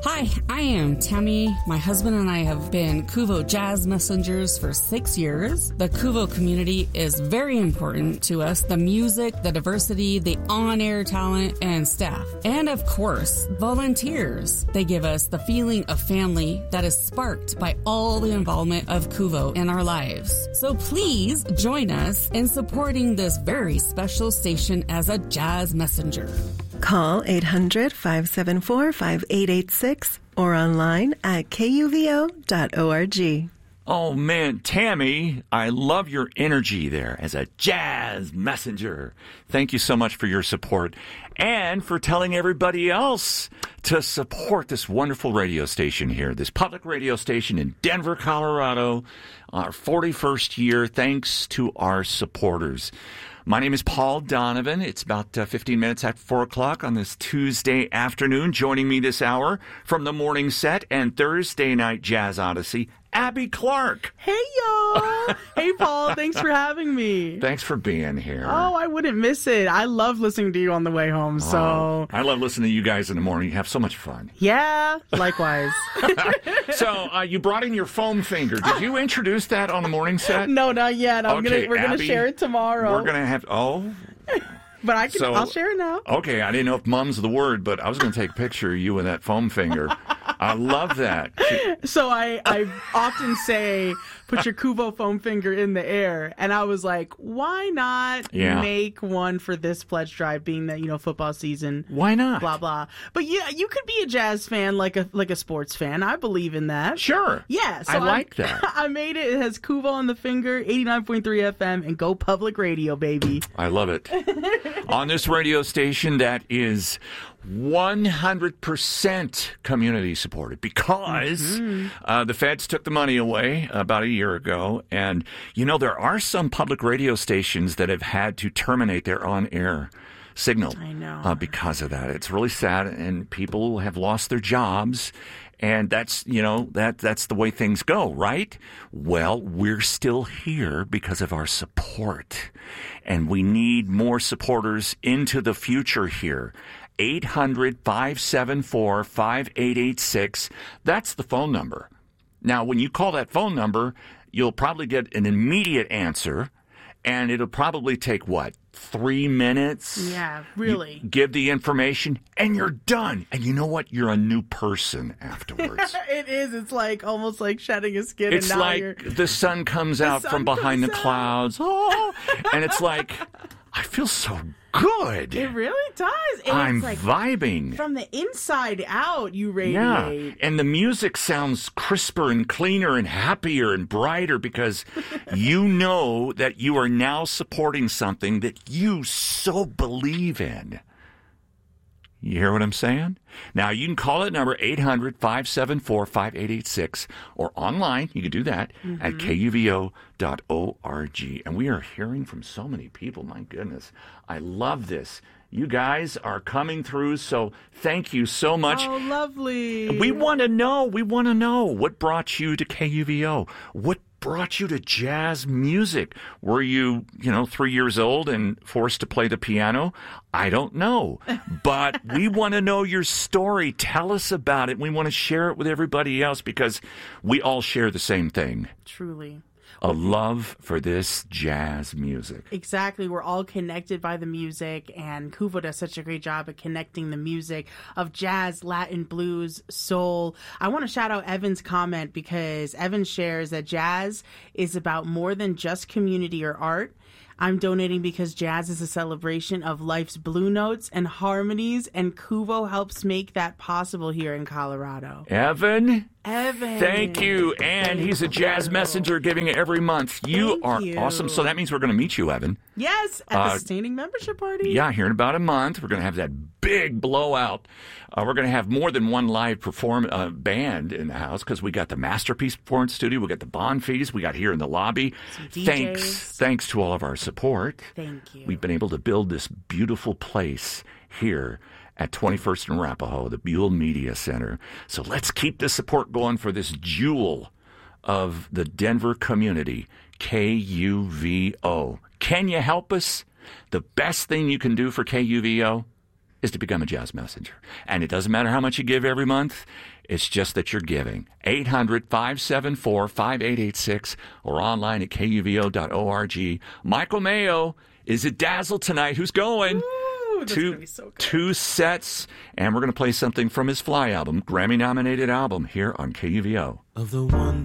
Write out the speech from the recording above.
Hi, I am Tammy. My husband and I have been Kuvo Jazz Messengers for 6 years. The Kuvo community is very important to us. The music, the diversity, the on-air talent, and staff. And of course, volunteers. They give us the feeling of family that is sparked by all the involvement of Kuvo in our lives. So please join us in supporting this very special station as a jazz messenger. Call 800-574-5886 or online at kuvo.org. Oh, man, Tammy, I love your energy there as a jazz messenger. Thank you so much for your support and for telling everybody else to support this wonderful radio station here, this public radio station in Denver, Colorado, our 41st year, thanks to our supporters. My name is Paul Donovan. It's about 15 minutes after 4 o'clock on this Tuesday afternoon. Joining me this hour from the morning set and Thursday night Jazz Odyssey, Abby Clark. Hey, y'all. Hey, Paul. Thanks for having me. Thanks for being here. Oh, I wouldn't miss it. I love listening to you on the way home. So I love listening to you guys in the morning. You have so much fun. Yeah, likewise. So you brought in your foam finger. Did you introduce that on the morning set? No, not yet. We're gonna share it tomorrow. We're gonna have but I'll share it now. Okay, I didn't know if mum's the word, but I was going to take a picture of you with that foam finger. I love that. So I often say, put your Kuvo foam finger in the air. And I was like, why not make one for this pledge drive, being that, football season. Why not? Blah, blah. But yeah, you could be a jazz fan like a sports fan. I believe in that. Sure. Yeah. So I like that. I made it. It has Kuvo on the finger, 89.3 FM, and Go Public Radio, baby. I love it. On this radio station that is 100% community supported because the feds took the money away about a year ago. And, there are some public radio stations that have had to terminate their on-air signal. I know. Because of that. It's really sad, and people have lost their jobs. And that's, that's the way things go, right? Well, we're still here because of our support. And we need more supporters into the future here. 800-574-5886. That's the phone number. Now, when you call that phone number, you'll probably get an immediate answer. And it'll probably take, 3 minutes? Yeah, really. You give the information, and you're done. And you know what? You're a new person afterwards. It is. It's almost like shedding a skin. It's and now like the sun comes out from behind the clouds. Oh, and it's like, I feel so good. It really does. And I'm it's vibing. From the inside out, you radiate. Yeah, and the music sounds crisper and cleaner and happier and brighter because you know that you are now supporting something that you so believe in. You hear what I'm saying? Now, you can call it number 800-574-5886 or online. You can do that at kuvo.org. And we are hearing from so many people. My goodness. I love this. You guys are coming through, so thank you so much. Oh, lovely. We want to know what brought you to KUVO. What brought you to jazz music? Were you, 3 years old and forced to play the piano? I don't know. But we want to know your story. Tell us about it. We want to share it with everybody else because we all share the same thing. Truly. A love for this jazz music. Exactly. We're all connected by the music, and Kuvo does such a great job at connecting the music of jazz, Latin, blues, soul. I want to shout out Evan's comment because Evan shares that jazz is about more than just community or art. I'm donating because jazz is a celebration of life's blue notes and harmonies, and Kuvo helps make that possible here in Colorado. Evan, thank you. And he's a jazz messenger giving it every month. You are awesome. So that means we're going to meet you, Evan. Yes, at the Sustaining Membership Party. Yeah, here in about a month. We're going to have that big blowout. We're going to have more than one live band in the house because we got the Masterpiece Performance Studio. We got the Bonfees. We got here in the lobby. Thanks to all of our support. Thank you. We've been able to build this beautiful place here at 21st and Arapahoe, the Buell Media Center. So let's keep the support going for this jewel of the Denver community, KUVO. Can you help us? The best thing you can do for KUVO, is to become a Jazz Messenger. And it doesn't matter how much you give every month. It's just that you're giving. 800-574-5886 or online at kuvo.org. Michael Mayo is at Dazzle tonight. Who's going? Ooh, that's gonna be so good. 2 sets. And we're going to play something from his Fly album, Grammy-nominated album, here on KUVO. Of the one